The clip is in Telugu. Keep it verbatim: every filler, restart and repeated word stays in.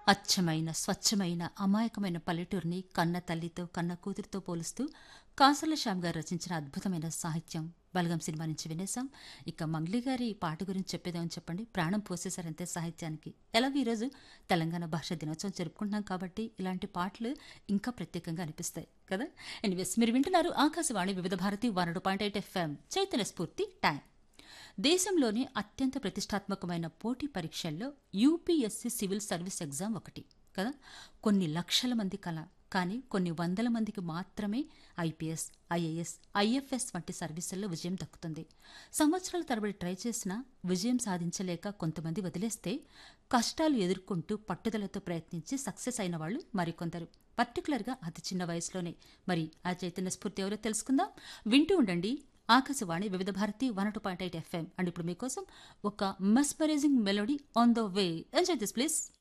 అచ్చమైన, స్వచ్ఛమైన, అమాయకమైన పల్లెటూరిని కన్న తల్లితో, కన్న కూతురితో పోలుస్తూ కాసర్ల శ్యామ్ గారు రచించిన అద్భుతమైన సాహిత్యం 'బలగం' సినిమా నుంచి వినేశాం. ఇక మంగ్లీ గారి పాట గురించి చెప్పేదేమని చెప్పండి. ప్రాణం పోసేశారంతే సాహిత్యానికి. ఎలాగో ఈరోజు తెలంగాణ భాషా దినోత్సవం జరుపుకుంటున్నాం కాబట్టి ఇలాంటి పాటలు ఇంకా ప్రత్యేకంగా అనిపిస్తాయి కదా. ఎనీవేస్, మీరు వింటున్నారు ఆకాశవాణి వివిధ Bharati one point eight FM Chaitanya స్ఫూర్తి టైం. దేశంలోని అత్యంత ప్రతిష్టాత్మకమైన పోటీ పరీక్షల్లో యూపీఎస్సీ సివిల్ సర్వీస్ ఎగ్జామ్ ఒకటి కదా. కొన్ని లక్షల మంది కల, కానీ కొన్ని వందల మందికి మాత్రమే ఐపీఎస్, ఐఏఎస్, ఐఎఫ్ఎస్ వంటి సర్వీసుల్లో విజయం దక్కుతుంది. సంవత్సరాల తరబడి ట్రై చేసినా విజయం సాధించలేక కొంతమంది వదిలేస్తే, కష్టాలు ఎదుర్కొంటూ పట్టుదలతో ప్రయత్నించి సక్సెస్ అయిన వాళ్ళు మరికొందరు, పర్టికులర్గా అతి చిన్న వయసులోనే. మరి ఆ చైతన్య స్ఫూర్తి ఎవరో తెలుసుకుందాం. వింటూ ఉండండి ఆకాశవాణి వివిధ Bharati one two point eight FM. And ఇప్పుడు మీకోసం ఒక mesmerising melody on the way. Enjoy this please.